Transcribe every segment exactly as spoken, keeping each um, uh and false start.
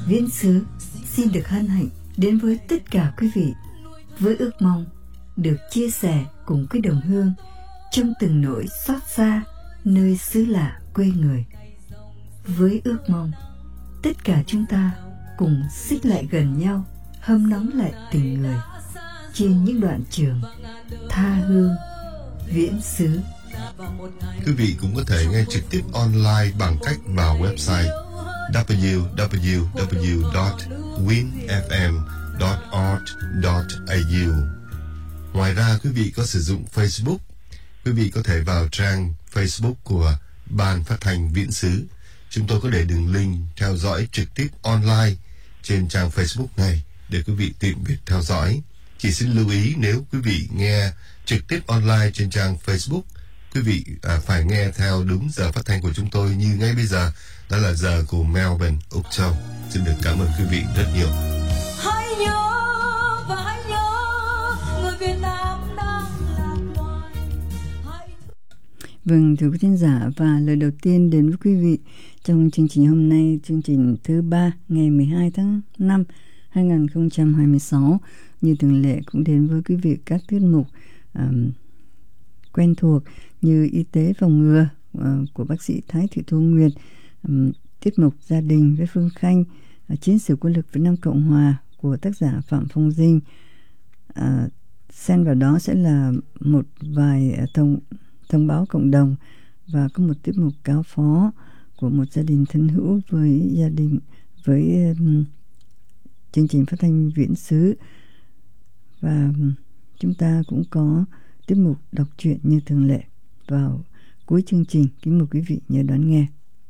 Viễn xứ xin được hân hạnh đến với tất cả quý vị với ước mong được chia sẻ cùng quý đồng hương trong từng nỗi xót xa nơi xứ lạ quê người. Với ước mong tất cả chúng ta cùng xích lại gần nhau, hâm nóng lại tình người trên những đoạn trường tha hương viễn xứ. Quý vị cũng có thể nghe trực tiếp online bằng cách vào website w w w chấm win f m chấm org chấm a u. Ngoài ra, quý vị có sử dụng Facebook, quý vị có thể vào trang Facebook của Ban Phát thanh Viễn xứ. Chúng tôi có để đường link theo dõi trực tiếp online trên trang Facebook này để quý vị tiện việc theo dõi. Chỉ xin lưu ý, nếu quý vị nghe trực tiếp online trên trang Facebook, quý vị à, phải nghe theo đúng giờ phát thanh của chúng tôi như ngay bây giờ, đó là giờ của Melbourne, Úc Châu. Xin được cảm ơn quý vị rất nhiều. Hãy nhớ và hãy nhớ người Việt Nam đang lạc loài. Hãy... Vâng, thưa quý thính giả, và lời đầu tiên đến với quý vị trong chương trình hôm nay, chương trình thứ ba ngày mười hai tháng năm hai nghìn không trăm hai mươi sáu. Như thường lệ cũng đến với quý vị các tiết mục um, quen thuộc như y tế phòng ngừa uh, của bác sĩ Thái Thị Thu Nguyệt, um, tiết mục gia đình với Phương Khanh, uh, chiến sử quân lực Việt Nam Cộng Hòa của tác giả Phạm Phong Dinh. Uh, xen vào đó sẽ là một vài uh, thông thông báo cộng đồng và có một tiết mục cáo phó của một gia đình thân hữu với gia đình với um, chương trình phát thanh Viễn xứ. Và um, chúng ta cũng có tiết mục đọc truyện như thường lệ vào cuối chương trình. Kính mời quý vị nhớ đón nghe.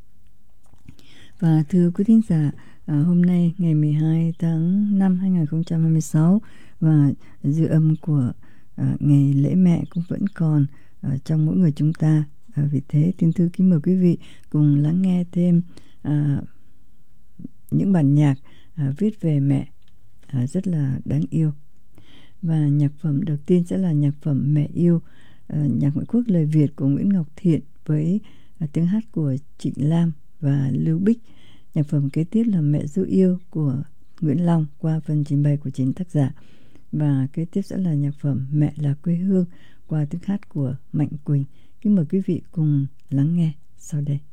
Và thưa quý thính giả, à, hôm nay ngày mười hai tháng năm hai nghìn không trăm hai mươi sáu và dư âm của à, ngày lễ mẹ cũng vẫn còn à, trong mỗi người chúng ta. À, vì thế tin thư kính mời quý vị cùng lắng nghe thêm à, những bản nhạc à, viết về mẹ à, rất là đáng yêu. Và nhạc phẩm đầu tiên sẽ là nhạc phẩm Mẹ Yêu, uh, nhạc ngoại quốc lời Việt của Nguyễn Ngọc Thiện với uh, tiếng hát của Trịnh Lam và Lưu Bích. Nhạc phẩm kế tiếp là Mẹ Dâu Yêu của Nguyễn Long qua phần trình bày của chính tác giả. Và kế tiếp sẽ là nhạc phẩm Mẹ Là Quê Hương qua tiếng hát của Mạnh Quỳnh. Kính mời quý vị cùng lắng nghe sau đây.